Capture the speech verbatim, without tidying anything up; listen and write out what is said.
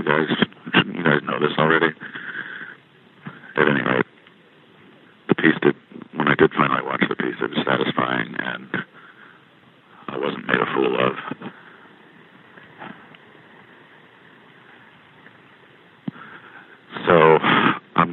guys, you guys know this already. At any rate, the piece did, when I did finally watch the piece, it was satisfying, and I wasn't made a fool of.